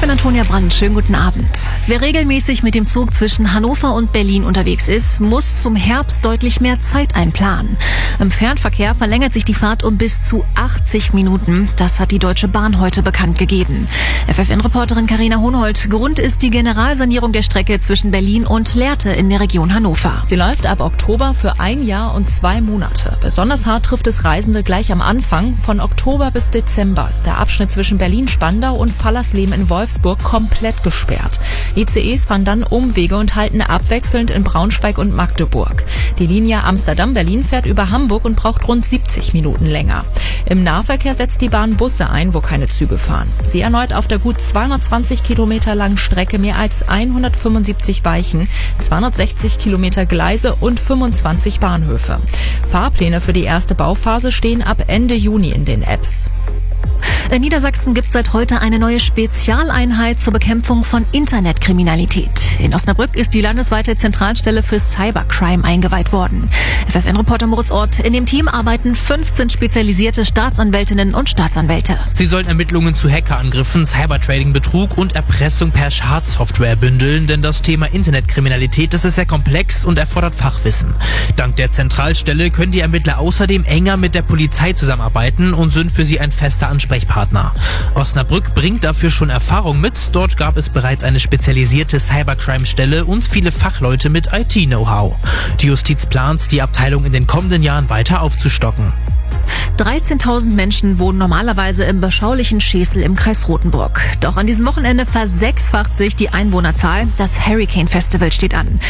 bin Antonia Brandt. Schönen guten Abend. Wer regelmäßig mit dem Zug zwischen Hannover und Berlin unterwegs ist, muss zum Herbst deutlich mehr Zeit einplanen. Im Fernverkehr verlängert sich die Fahrt um bis zu 80 Minuten. Das hat die Deutsche Bahn heute bekannt gegeben. FFN-Reporterin Carina Hohnhold. Grund ist die Generalsanierung der Strecke zwischen Berlin und Lehrte in der Region Hannover. Sie läuft ab Oktober für 1 Jahr und 2 Monate. Besonders hart trifft es Reisende gleich am Anfang. Von Oktober bis Dezember ist der Abschnitt zwischen Berlin-Spandau und Fallersleben in Wolfsburg komplett gesperrt. ICEs fahren dann Umwege und halten abwechselnd in Braunschweig und Magdeburg. Die Linie Amsterdam-Berlin fährt über Hamburg und braucht rund 70 Minuten länger. Im Nahverkehr setzt die Bahn Busse ein, wo keine Züge fahren. Sie erneut auf der gut 220 Kilometer langen Strecke mehr als 175 Weichen, 260 Kilometer Gleise und 25 Bahnhöfe. Fahrpläne für die erste Bauphase stehen ab Ende Juni in den Apps. In Niedersachsen gibt es seit heute eine neue Spezialeinheit zur Bekämpfung von Internetkriminalität. In Osnabrück ist die landesweite Zentralstelle für Cybercrime eingeweiht worden. FFN-Reporter Moritz Ort. In dem Team arbeiten 15 spezialisierte Staatsanwältinnen und Staatsanwälte. Sie sollen Ermittlungen zu Hackerangriffen, Cybertrading, Betrug und Erpressung per Schadsoftware bündeln, denn das Thema Internetkriminalität, das ist sehr komplex und erfordert Fachwissen. Dank der Zentralstelle können die Ermittler außerdem enger mit der Polizei zusammenarbeiten und sind für sie ein fester Ansprechpartner. Osnabrück bringt dafür schon Erfahrung mit. Dort gab es bereits eine spezialisierte Cybercrime-Stelle und viele Fachleute mit IT-Know-how. Die Justiz plant, die Abteilung in den kommenden Jahren weiter aufzustocken. 13.000 Menschen wohnen normalerweise im beschaulichen Schesel im Kreis Rothenburg. Doch an diesem Wochenende versechsfacht sich die Einwohnerzahl. Das Hurricane Festival steht an.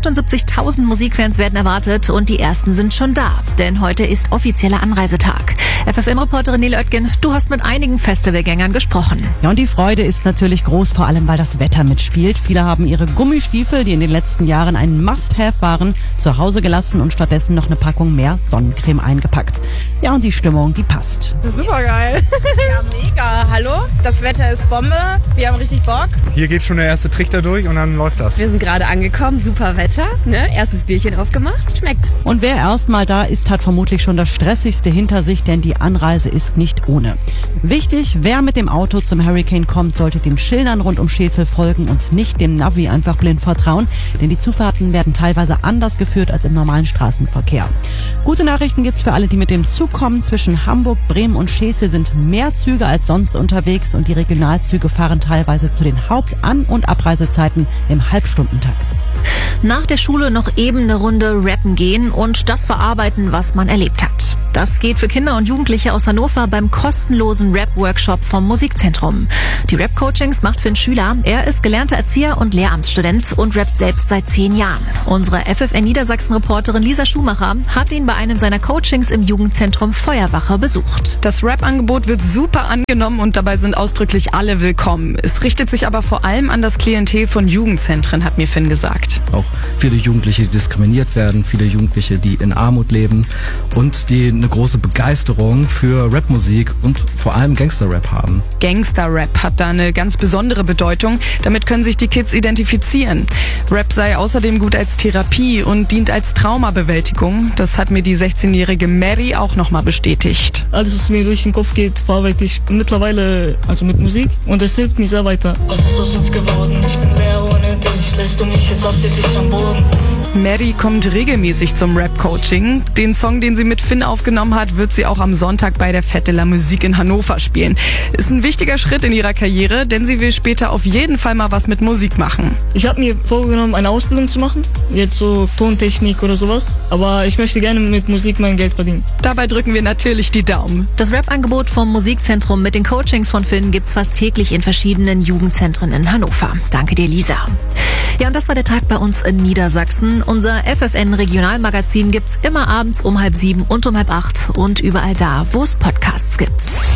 78.000 Musikfans werden erwartet und die ersten sind schon da. Denn heute ist offizieller Anreisetag. FFN-Reporterin Nele Oetgen, du hast mit einigen Festivalgängern gesprochen. Ja, und die Freude ist natürlich groß, vor allem weil das Wetter mitspielt. Viele haben ihre Gummistiefel, die in den letzten Jahren ein Must-Have waren, zu Hause gelassen und stattdessen noch eine Packung mehr Sonnencreme eingepackt. Ja, und die Stimmung, die passt. Super geil. Ja, mega. Hallo, das Wetter ist Bombe. Wir haben richtig Bock. Hier geht schon der erste Trichter durch und dann läuft das. Wir sind gerade angekommen, super Wetter, ne? Erstes Bierchen aufgemacht, schmeckt. Und wer erstmal da ist, hat vermutlich schon das Stressigste hinter sich, denn die Anreise ist nicht ohne. Wichtig, wer mit dem Auto zum Hurricane kommt, sollte den Schildern rund um Schesel folgen und nicht dem Navi einfach blind vertrauen, denn die Zufahrten werden teilweise anders geführt als im normalen Straßenverkehr. Gute Nachrichten gibt's für alle, die mit dem Zug kommen. Zwischen Hamburg, Bremen und Schesel sind mehr Züge als sonst unterwegs und die Regionalzüge fahren teilweise zu den Haupt-An- und Abreisezeiten im Halbstundentakt. Nach der Schule noch eben eine Runde rappen gehen und das verarbeiten, was man erlebt hat. Das geht für Kinder und Jugendliche aus Hannover beim kostenlosen Rap-Workshop vom Musikzentrum. Die Rap-Coachings macht Finn Schüler. Er ist gelernter Erzieher und Lehramtsstudent und rappt selbst seit 10 Jahren. Unsere FFN Niedersachsen-Reporterin Lisa Schumacher hat ihn bei einem seiner Coachings im Jugendzentrum Feuerwache besucht. Das Rap-Angebot wird super angenommen und dabei sind ausdrücklich alle willkommen. Es richtet sich aber vor allem an das Klientel von Jugendzentren, hat mir Finn gesagt. Auch viele Jugendliche, die diskriminiert werden, viele Jugendliche, die in Armut leben und die eine große Begeisterung für Rapmusik und vor allem Gangster-Rap haben. Gangster-Rap hat da eine ganz besondere Bedeutung. Damit können sich die Kids identifizieren. Rap sei außerdem gut als Therapie und dient als Traumabewältigung. Das hat mir die 16-jährige Mary auch nochmal bestätigt. Alles, was mir durch den Kopf geht, verarbeite ich mittlerweile mit Musik und es hilft mir sehr weiter. Was ist aus uns geworden? Ich bin leer ohne dich. Lässt du mich jetzt hauptsächlich am Boden? Mary kommt regelmäßig zum Rap-Coaching. Den Song, den sie mit Finn aufgenommen hat, wird sie auch am Sonntag bei der Fête de la Musique in Hannover spielen. Ist ein wichtiger Schritt in ihrer Karriere, denn sie will später auf jeden Fall mal was mit Musik machen. Ich habe mir vorgenommen, eine Ausbildung zu machen, jetzt so Tontechnik oder sowas, aber ich möchte gerne mit Musik mein Geld verdienen. Dabei drücken wir natürlich die Daumen. Das Rap-Angebot vom Musikzentrum mit den Coachings von Finn gibt's fast täglich in verschiedenen Jugendzentren in Hannover. Danke dir, Lisa. Ja, und das war der Tag bei uns in Niedersachsen. Unser FFN-Regionalmagazin gibt's immer abends um 6:30 und um 7:30 und überall da, wo es Podcasts gibt.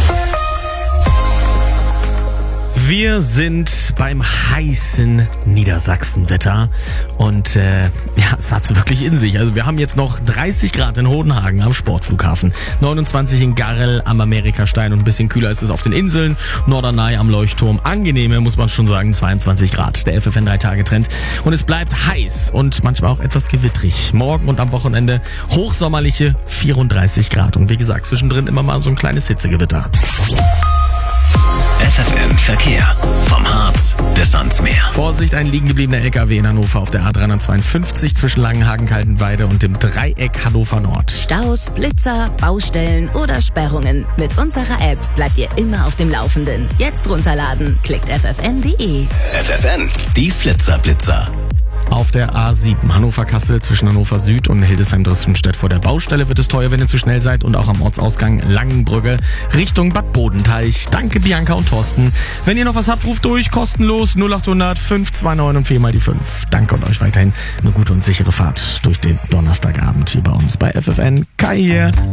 Wir sind beim heißen Niedersachsenwetter und es hat's wirklich in sich. Also wir haben jetzt noch 30 Grad in Hodenhagen am Sportflughafen, 29 in Garrel am Amerikastein und ein bisschen kühler ist es auf den Inseln, Norderney am Leuchtturm. Angenehme, muss man schon sagen, 22 Grad, der FFN 3-Tage-Trend. Und es bleibt heiß und manchmal auch etwas gewittrig. Morgen und am Wochenende hochsommerliche 34 Grad und wie gesagt, zwischendrin immer mal so ein kleines Hitzegewitter. FFN Verkehr. Vom Harz bis ans Meer. Vorsicht, ein liegen gebliebener LKW in Hannover auf der A352 zwischen Langenhagen, Kaltenweide und dem Dreieck Hannover Nord. Staus, Blitzer, Baustellen oder Sperrungen. Mit unserer App bleibt ihr immer auf dem Laufenden. Jetzt runterladen. Klickt ffn.de. FFN, die Flitzer-Blitzer. Auf der A7 Hannover-Kassel zwischen Hannover Süd und Hildesheim-Dresdenstedt vor der Baustelle wird es teuer, wenn ihr zu schnell seid, und auch am Ortsausgang Langenbrügge Richtung Bad Bodenteich. Danke Bianca und Thorsten. Wenn ihr noch was habt, ruft durch, kostenlos 0800 529 und 4 mal die 5. Danke und euch weiterhin eine gute und sichere Fahrt durch den Donnerstagabend hier bei uns bei FFN. Kai hier.